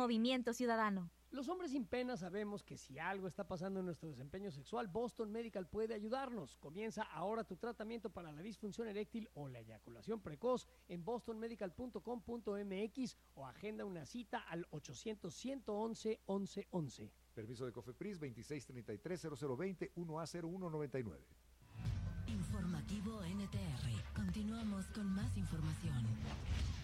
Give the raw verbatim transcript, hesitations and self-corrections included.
Movimiento Ciudadano. Los hombres sin pena sabemos que si algo está pasando en nuestro desempeño sexual, Boston Medical puede ayudarnos. Comienza ahora tu tratamiento para la disfunción eréctil o la eyaculación precoz en boston medical punto com punto m x o agenda una cita al ochocientos, ciento once, once once. Permiso de COFEPRIS veintiséis treinta y tres, cero cero veinte, uno A cero uno noventa y nueve. Informativo N T R. Continuamos con más información.